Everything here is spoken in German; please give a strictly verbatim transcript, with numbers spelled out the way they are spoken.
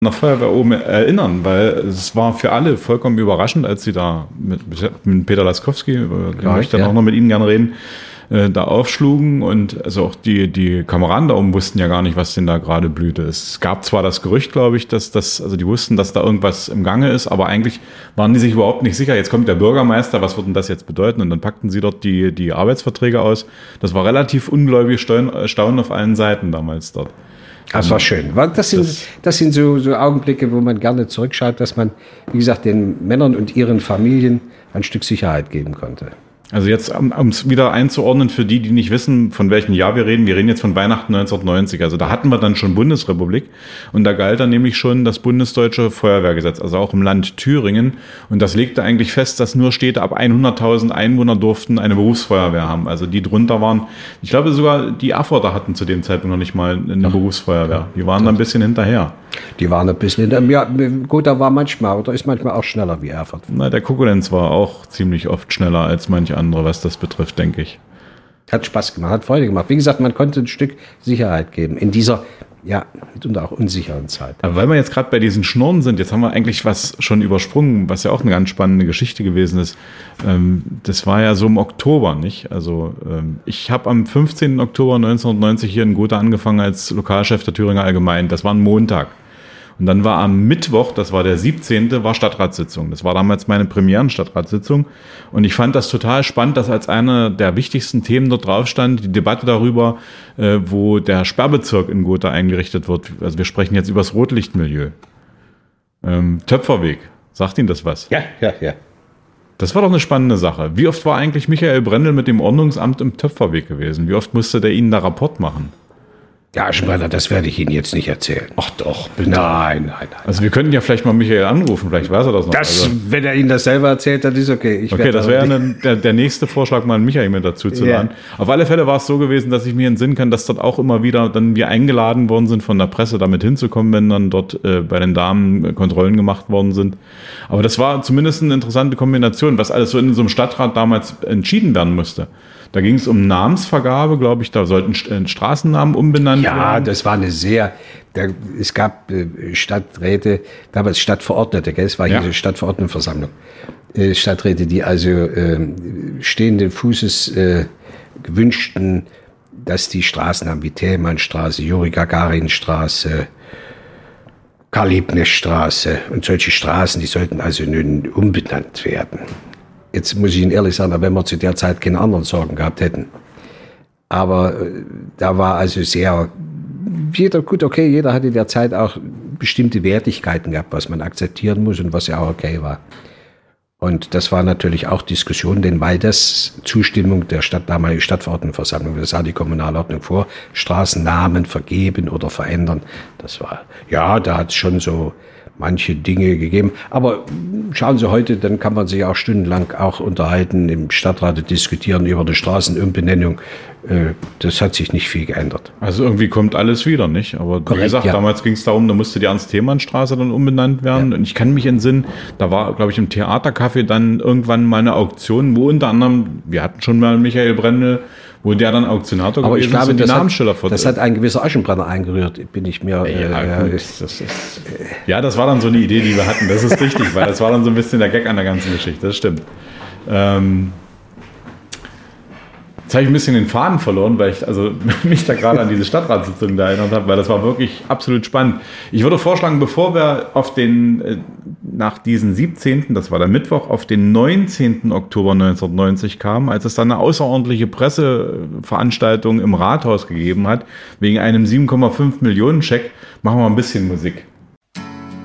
der Feuerwehr oben erinnern, weil es war für alle vollkommen überraschend, als sie da mit, mit Peter Laskowski, den möchte ich dann ja. auch noch mit Ihnen gerne reden, äh, da aufschlugen und also auch die, die Kameraden da oben wussten ja gar nicht, was denn da gerade blühte. Es gab zwar das Gerücht, glaube ich, dass das, also die wussten, dass da irgendwas im Gange ist, aber eigentlich waren die sich überhaupt nicht sicher. Jetzt kommt der Bürgermeister, was wird denn das jetzt bedeuten? Und dann packten sie dort die, die Arbeitsverträge aus. Das war relativ ungläubig Staunen auf allen Seiten damals dort. Das war schön. Das sind, das, das sind so, so Augenblicke, wo man gerne zurückschaut, dass man, wie gesagt, den Männern und ihren Familien ein Stück Sicherheit geben konnte. Also jetzt, um es wieder einzuordnen für die, die nicht wissen, von welchem Jahr wir reden. Wir reden jetzt von Weihnachten neunzehnhundertneunzig. Also da hatten wir dann schon Bundesrepublik. Und da galt dann nämlich schon das bundesdeutsche Feuerwehrgesetz, also auch im Land Thüringen. Und das legte eigentlich fest, dass nur Städte ab hunderttausend Einwohner durften eine Berufsfeuerwehr haben. Also die drunter waren, ich glaube sogar die Erfurter hatten zu dem Zeitpunkt noch nicht mal eine Ach, Berufsfeuerwehr. Die waren da ein bisschen hinterher. Die waren ein bisschen hinterher. Ja, gut, da war manchmal oder ist manchmal auch schneller wie Erfurt. Na, der Kukulenz war auch ziemlich oft schneller als manche andere, was das betrifft, denke ich. Hat Spaß gemacht, hat Freude gemacht. Wie gesagt, man konnte ein Stück Sicherheit geben in dieser, ja, mitunter auch unsicheren Zeit. Aber weil wir jetzt gerade bei diesen Schnurren sind, jetzt haben wir eigentlich was schon übersprungen, was ja auch eine ganz spannende Geschichte gewesen ist. Ähm, das war ja so im Oktober, nicht? Also ähm, ich habe am fünfzehnten Oktober neunzehnhundertneunzig hier in Gotha angefangen als Lokalchef der Thüringer Allgemeinen. Das war ein Montag. Und dann war am Mittwoch, das war der siebzehnte, war Stadtratssitzung. Das war damals meine Premieren-Stadtratssitzung. Und ich fand das total spannend, dass als einer der wichtigsten Themen dort drauf stand, die Debatte darüber, äh, wo der Sperrbezirk in Gotha eingerichtet wird. Also wir sprechen jetzt über das Rotlichtmilieu. Ähm, Töpferweg. Sagt Ihnen das was? Ja, ja, ja. Das war doch eine spannende Sache. Wie oft war eigentlich Michael Brendel mit dem Ordnungsamt im Töpferweg gewesen? Wie oft musste der Ihnen da Rapport machen? Ja, Aschenbrenner, das werde ich Ihnen jetzt nicht erzählen. Ach doch, bitte. Nein, nein, nein. Also wir könnten ja vielleicht mal Michael anrufen, vielleicht weiß er das noch. Das, also, wenn er Ihnen das selber erzählt, dann ist okay. Ich okay, das wäre der, der nächste Vorschlag, mal einen Michael mit dazu zu laden. Yeah. Auf alle Fälle war es so gewesen, dass ich mir entsinnen kann, dass dort auch immer wieder dann wir eingeladen worden sind von der Presse, damit hinzukommen, wenn dann dort äh, bei den Damen Kontrollen gemacht worden sind. Aber das war zumindest eine interessante Kombination, was alles so in so einem Stadtrat damals entschieden werden musste. Da ging es um Namensvergabe, glaube ich, da sollten Straßennamen umbenannt ja, werden. Ja, das war eine sehr, da, es gab äh, Stadträte, damals Stadtverordnete, gell? Es war hier ja. die Stadtverordnetenversammlung. Äh, Stadträte, die also äh, stehenden Fußes äh, gewünschten, dass die Straßennamen wie Thälmannstraße, Juri-Gagarin-Straße, Karl-Liebknecht-Straße und solche Straßen, die sollten also nun umbenannt werden. Jetzt muss ich Ihnen ehrlich sagen, wenn wir zu der Zeit keine anderen Sorgen gehabt hätten. Aber äh, da war also sehr, jeder, gut, okay, jeder hatte in der Zeit auch bestimmte Wertigkeiten gehabt, was man akzeptieren muss und was ja auch okay war. Und das war natürlich auch Diskussion, denn weil das Zustimmung der Stadt, damalige Stadtverordnetenversammlung, das sah die Kommunalordnung vor, Straßennamen vergeben oder verändern. Das war, ja, da hat es schon so manche Dinge gegeben. Aber schauen Sie heute, dann kann man sich auch stundenlang auch unterhalten, im Stadtrat diskutieren über die Straßenumbenennung. Das hat sich nicht viel geändert. Also irgendwie kommt alles wieder, nicht? Aber Korrekt, wie gesagt, ja. damals ging es darum, da musste die Ernst-Thälmann-Straße dann umbenannt werden. Ja. Und ich kann mich entsinnen, da war, glaube ich, im Theatercafé dann irgendwann mal eine Auktion, wo unter anderem, wir hatten schon mal Michael Brendel, wo der dann Auktionator aber gewesen ich glaube, ist und die das Namensschilder hat, das hat ein gewisser Aschenbrenner eingerührt, bin ich mir... Ja, äh, gut, das ist, ja, das war dann so eine Idee, die wir hatten. Das ist richtig, weil das war dann so ein bisschen der Gag an der ganzen Geschichte. Das stimmt. Ähm, jetzt habe ich ein bisschen den Faden verloren, weil ich also mich da gerade an diese Stadtratssitzung da erinnert habe, weil das war wirklich absolut spannend. Ich würde vorschlagen, bevor wir auf den, nach diesen siebzehnten, das war der Mittwoch, auf den neunzehnten Oktober neunzehnhundertneunzig kamen, als es dann eine außerordentliche Presseveranstaltung im Rathaus gegeben hat, wegen einem sieben Komma fünf Millionen Scheck, machen wir mal ein bisschen Musik.